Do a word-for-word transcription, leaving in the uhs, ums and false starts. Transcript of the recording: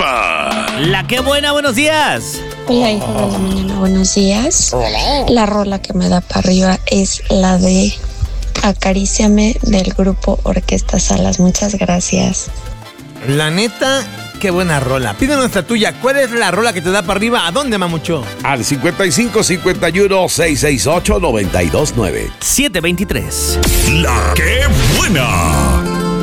arriba. La que buena, buenos días. Hola, hijo de la mañana, buenos días. Hola. La rola que me da para arriba es la de Acaríciame del grupo Orquesta Salas. Muchas gracias. La neta, qué buena rola. Pide nuestra tuya. ¿Cuál es la rola que te da para arriba? ¿A dónde, mamucho? Al cincuenta y cinco cincuenta y uno seiscientos sesenta y ocho noventa y dos nueve. siete veintitrés. La que buena.